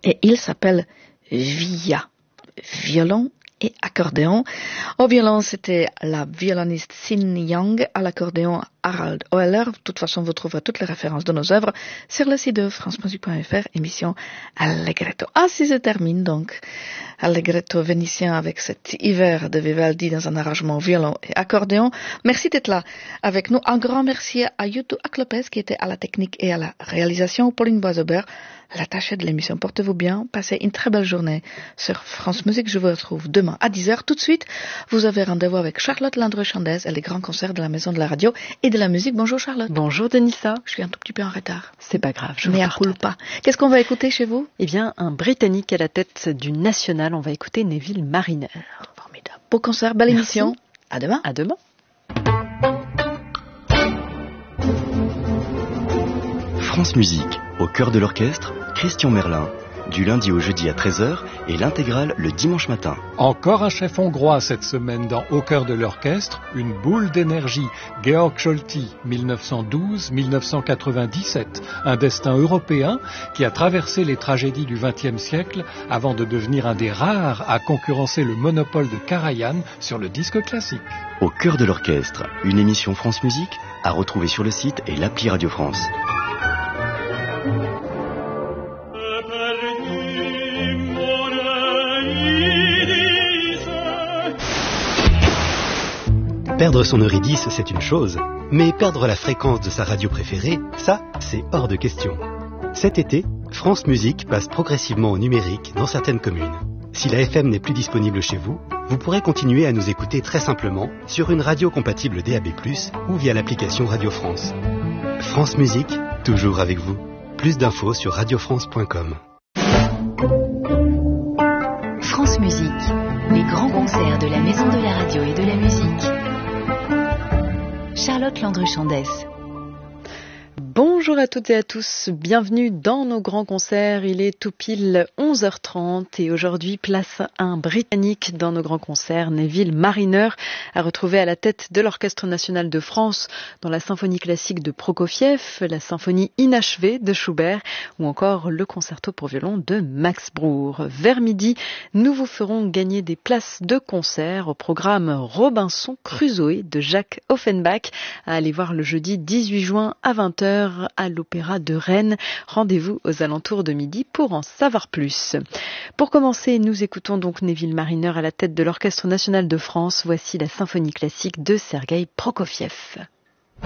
et il s'appelle Via, violon et accordéon. Au violon, c'était la violoniste Sin Young, à l'accordéon Harald Oeller. De toute façon, vous trouverez toutes les références de nos œuvres sur le site de francemusique.fr, émission Allegretto. Ainsi se termine donc Allegretto vénitien avec cet hiver de Vivaldi dans un arrangement violon et accordéon. Merci d'être là avec nous. Un grand merci à Yutu Aklopes qui était à la technique et à la réalisation. Pauline Boisaubert, l'attachée de l'émission. Portez-vous bien, passez une très belle journée sur France Musique. Je vous retrouve demain à 10h. Tout de suite, vous avez rendez-vous avec Charlotte Landré-Chandès et les grands concerts de la Maison de la Radio et de la musique. Bonjour Charlotte. Bonjour Denissa. Je suis un tout petit peu en retard. C'est pas grave, je m'y accroule pas. Qu'est-ce qu'on va écouter chez vous? Eh bien, un Britannique à la tête du National. On va écouter Neville Marriner. Formidable. Beau concert, belle émission. À demain. À demain. France Musique, au cœur de l'orchestre, Christian Merlin. Du lundi au jeudi à 13h et l'intégrale le dimanche matin. Encore un chef hongrois cette semaine dans Au cœur de l'orchestre, une boule d'énergie, Georg Scholti, 1912-1997, un destin européen qui a traversé les tragédies du XXe siècle avant de devenir un des rares à concurrencer le monopole de Karajan sur le disque classique. Au cœur de l'orchestre, une émission France Musique à retrouver sur le site et l'appli Radio France. Perdre son Eurydice, c'est une chose, mais perdre la fréquence de sa radio préférée, ça, c'est hors de question. Cet été, France Musique passe progressivement au numérique dans certaines communes. Si la FM n'est plus disponible chez vous, vous pourrez continuer à nous écouter très simplement sur une radio compatible DAB+, ou via l'application Radio France. France Musique, toujours avec vous. Plus d'infos sur radiofrance.com. France Musique, les grands concerts de la Maison de la Radio et de la Musique. Charlotte Landré-Chandès. Bonjour à toutes et à tous, bienvenue dans nos grands concerts. Il est tout pile 11h30 et aujourd'hui place à un Britannique dans nos grands concerts, Neville Marriner, à retrouver à la tête de l'Orchestre National de France dans la symphonie classique de Prokofiev, la symphonie inachevée de Schubert ou encore le concerto pour violon de Max Bruch. Vers midi, nous vous ferons gagner des places de concert au programme Robinson Crusoe de Jacques Offenbach à aller voir le jeudi 18 juin à 20h à l'Opéra de Rennes. Rendez-vous aux alentours de midi pour en savoir plus. Pour commencer, nous écoutons donc Neville Marriner à la tête de l'Orchestre National de France. Voici la symphonie classique de Sergueï Prokofiev.